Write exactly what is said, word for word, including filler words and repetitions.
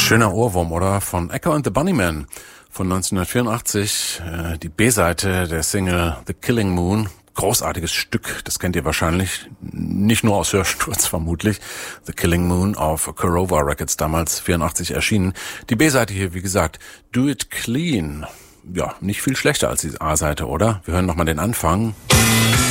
Schöner Ohrwurm, oder? Von Echo and the Bunnymen von neunzehnhundertvierundachtzig. Äh, die B-Seite der Single The Killing Moon. Großartiges Stück, das kennt ihr wahrscheinlich. Nicht nur aus Hörsturz vermutlich. The Killing Moon auf Korova Records, damals vierundachtzig erschienen. Die B-Seite hier, wie gesagt, Do It Clean. Ja, nicht viel schlechter als die A-Seite, oder? Wir hören nochmal den Anfang.